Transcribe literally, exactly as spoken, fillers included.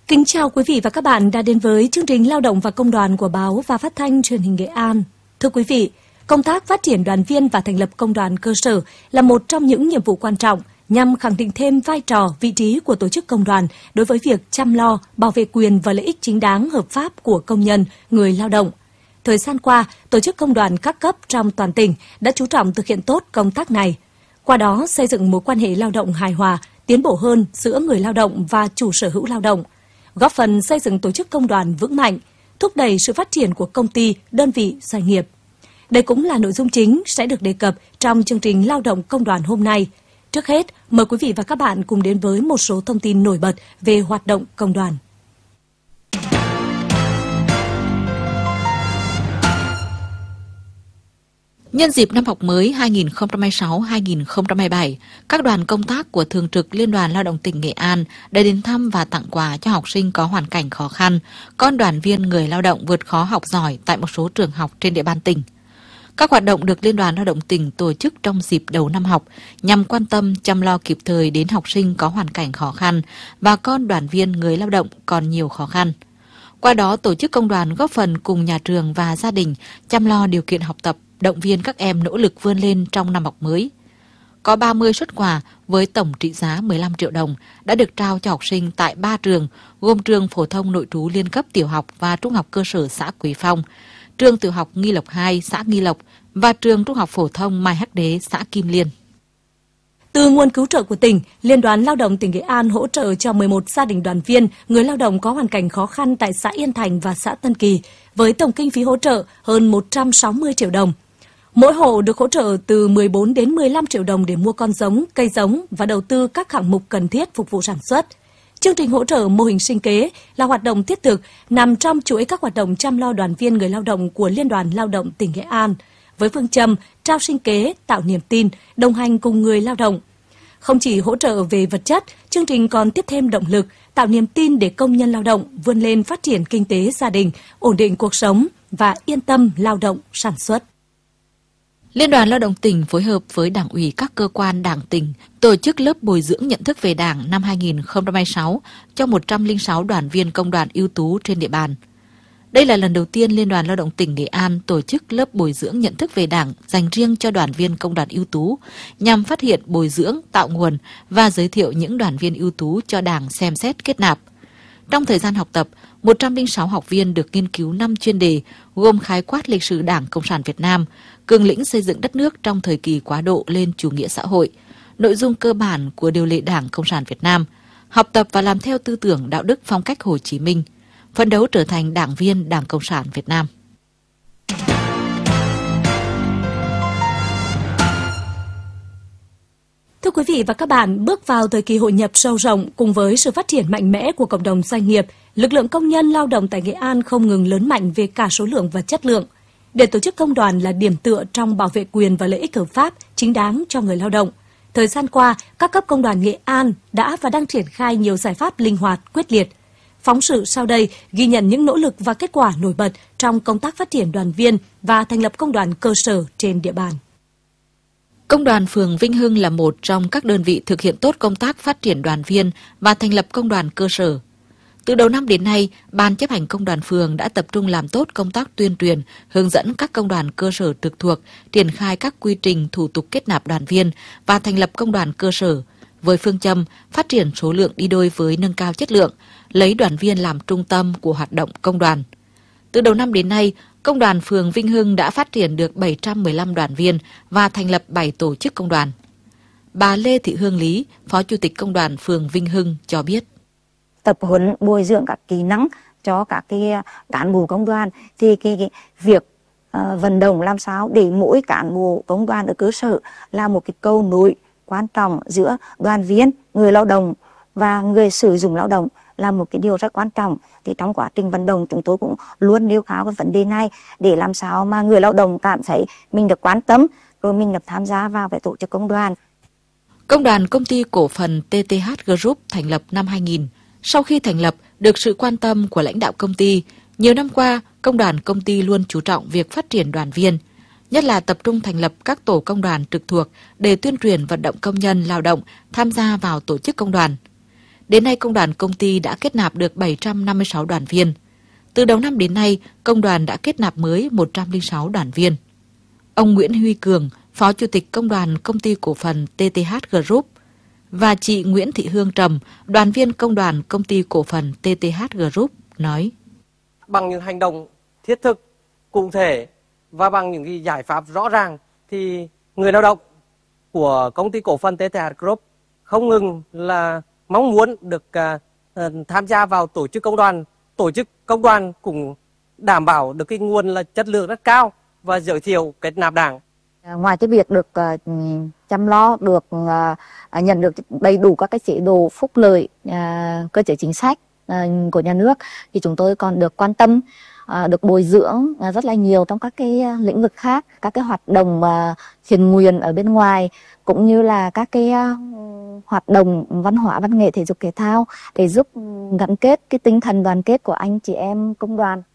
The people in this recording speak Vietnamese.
Kính chào quý vị và các bạn đã đến với chương trình Lao động và Công đoàn của Báo và Phát thanh Truyền hình Nghệ An. Thưa quý vị, công tác phát triển đoàn viên và thành lập công đoàn cơ sở là một trong những nhiệm vụ quan trọng nhằm khẳng định thêm vai trò, vị trí của tổ chức công đoàn đối với việc chăm lo, bảo vệ quyền và lợi ích chính đáng hợp pháp của công nhân, người lao động. Thời gian qua, tổ chức công đoàn các cấp trong toàn tỉnh đã chú trọng thực hiện tốt công tác này. Qua đó, xây dựng mối quan hệ lao động hài hòa, tiến bộ hơn giữa người lao động và chủ sở hữu lao động, góp phần xây dựng tổ chức công đoàn vững mạnh, thúc đẩy sự phát triển của công ty, đơn vị, doanh nghiệp. Đây cũng là nội dung chính sẽ được đề cập trong chương trình Lao động Công đoàn hôm nay. Trước hết, mời quý vị và các bạn cùng đến với một số thông tin nổi bật về hoạt động công đoàn. Nhân dịp năm học mới hai nghìn không trăm hai mươi sáu hai nghìn không trăm hai mươi bảy, các đoàn công tác của Thường trực Liên đoàn Lao động tỉnh Nghệ An đã đến thăm và tặng quà cho học sinh có hoàn cảnh khó khăn, con đoàn viên người lao động vượt khó học giỏi tại một số trường học trên địa bàn tỉnh. Các hoạt động được Liên đoàn Lao động tỉnh tổ chức trong dịp đầu năm học nhằm quan tâm chăm lo kịp thời đến học sinh có hoàn cảnh khó khăn và con đoàn viên người lao động còn nhiều khó khăn. Qua đó, tổ chức công đoàn góp phần cùng nhà trường và gia đình chăm lo điều kiện học tập, động viên các em nỗ lực vươn lên trong năm học mới. Có ba mươi suất quà với tổng trị giá mười lăm triệu đồng đã được trao cho học sinh tại ba trường, gồm trường phổ thông nội trú liên cấp tiểu học và trung học cơ sở xã Quế Phong, trường tiểu học Nghi Lộc hai, xã Nghi Lộc và trường trung học phổ thông Mai Hắc Đế, xã Kim Liên. Từ nguồn cứu trợ của tỉnh, Liên đoàn Lao động tỉnh Nghệ An hỗ trợ cho mười một gia đình đoàn viên, người lao động có hoàn cảnh khó khăn tại xã Yên Thành và xã Tân Kỳ, với tổng kinh phí hỗ trợ hơn một trăm sáu mươi triệu đồng. Mỗi hộ được hỗ trợ từ mười bốn đến mười lăm triệu đồng để mua con giống, cây giống và đầu tư các hạng mục cần thiết phục vụ sản xuất. Chương trình hỗ trợ mô hình sinh kế là hoạt động thiết thực nằm trong chuỗi các hoạt động chăm lo đoàn viên người lao động của Liên đoàn Lao động tỉnh Nghệ An, với phương châm trao sinh kế, tạo niềm tin, đồng hành cùng người lao động. Không chỉ hỗ trợ về vật chất, chương trình còn tiếp thêm động lực, tạo niềm tin để công nhân lao động vươn lên phát triển kinh tế gia đình, ổn định cuộc sống và yên tâm lao động sản xuất. Liên đoàn Lao động tỉnh phối hợp với Đảng ủy các cơ quan Đảng tỉnh tổ chức lớp bồi dưỡng nhận thức về Đảng năm hai nghìn không trăm hai mươi sáu cho một trăm lẻ sáu đoàn viên công đoàn ưu tú trên địa bàn. Đây là lần đầu tiên Liên đoàn Lao động tỉnh Nghệ An tổ chức lớp bồi dưỡng nhận thức về Đảng dành riêng cho đoàn viên công đoàn ưu tú, nhằm phát hiện, bồi dưỡng, tạo nguồn và giới thiệu những đoàn viên ưu tú cho Đảng xem xét kết nạp. Trong thời gian học tập, một trăm lẻ sáu học viên được nghiên cứu năm chuyên đề gồm khái quát lịch sử Đảng Cộng sản Việt Nam, cương lĩnh xây dựng đất nước trong thời kỳ quá độ lên chủ nghĩa xã hội, nội dung cơ bản của điều lệ Đảng Cộng sản Việt Nam, học tập và làm theo tư tưởng đạo đức phong cách Hồ Chí Minh, phấn đấu trở thành đảng viên Đảng Cộng sản Việt Nam. Thưa quý vị và các bạn, bước vào thời kỳ hội nhập sâu rộng cùng với sự phát triển mạnh mẽ của cộng đồng doanh nghiệp, lực lượng công nhân lao động tại Nghệ An không ngừng lớn mạnh về cả số lượng và chất lượng. Để tổ chức công đoàn là điểm tựa trong bảo vệ quyền và lợi ích hợp pháp, chính đáng cho người lao động. Thời gian qua, các cấp công đoàn Nghệ An đã và đang triển khai nhiều giải pháp linh hoạt, quyết liệt. Phóng sự sau đây ghi nhận những nỗ lực và kết quả nổi bật trong công tác phát triển đoàn viên và thành lập công đoàn cơ sở trên địa bàn. Công đoàn phường Vinh Hưng là một trong các đơn vị thực hiện tốt công tác phát triển đoàn viên và thành lập công đoàn cơ sở. Từ đầu năm đến nay, Ban chấp hành công đoàn phường đã tập trung làm tốt công tác tuyên truyền, hướng dẫn các công đoàn cơ sở trực thuộc triển khai các quy trình thủ tục kết nạp đoàn viên và thành lập công đoàn cơ sở, với phương châm phát triển số lượng đi đôi với nâng cao chất lượng, lấy đoàn viên làm trung tâm của hoạt động công đoàn. Từ đầu năm đến nay, Công đoàn phường Vinh Hưng đã phát triển được bảy trăm mười lăm đoàn viên và thành lập bảy tổ chức công đoàn. Bà Lê Thị Hương Lý, Phó Chủ tịch Công đoàn phường Vinh Hưng cho biết. Tập huấn bồi dưỡng các kỹ năng cho các cái cán bộ công đoàn thì cái, cái việc uh, vận động làm sao để mỗi cán bộ công đoàn ở cơ sở là một cái cầu nối quan trọng giữa đoàn viên, người lao động và người sử dụng lao động là một cái điều rất quan trọng. Thì trong quá trình vận động chúng tôi cũng luôn nêu khảo cái vấn đề này để làm sao mà người lao động cảm thấy mình được quan tâm rồi mình được tham gia vào cái tổ chức công đoàn. Công đoàn Công ty Cổ phần tê tê hát Group thành lập năm hai nghìn. Sau khi thành lập, được sự quan tâm của lãnh đạo công ty, nhiều năm qua, công đoàn công ty luôn chú trọng việc phát triển đoàn viên, nhất là tập trung thành lập các tổ công đoàn trực thuộc để tuyên truyền vận động công nhân lao động tham gia vào tổ chức công đoàn. Đến nay, công đoàn công ty đã kết nạp được bảy trăm năm mươi sáu đoàn viên. Từ đầu năm đến nay, công đoàn đã kết nạp mới một trăm lẻ sáu đoàn viên. Ông Nguyễn Huy Cường, Phó Chủ tịch Công đoàn Công ty Cổ phần tê tê hát Group và chị Nguyễn Thị Hương Trầm, đoàn viên Công đoàn Công ty Cổ phần tê tê hát Group nói: Bằng những hành động thiết thực, cụ thể và bằng những cái giải pháp rõ ràng thì người lao động của Công ty Cổ phần tê tê hát Group không ngừng là mong muốn được uh, tham gia vào tổ chức công đoàn. Tổ chức công đoàn cũng đảm bảo được cái nguồn là chất lượng rất cao và giới thiệu kết nạp đảng. Ngoài cái việc được uh, chăm lo, được uh, nhận được đầy đủ các cái chế độ phúc lợi, uh, cơ chế chính sách uh, của nhà nước, thì chúng tôi còn được quan tâm, uh, được bồi dưỡng uh, rất là nhiều trong các cái uh, lĩnh vực khác, các cái hoạt động uh, thiện nguyện ở bên ngoài, cũng như là các cái uh, hoạt động văn hóa, văn nghệ, thể dục thể thao để giúp gắn kết cái tinh thần đoàn kết của anh chị em công đoàn.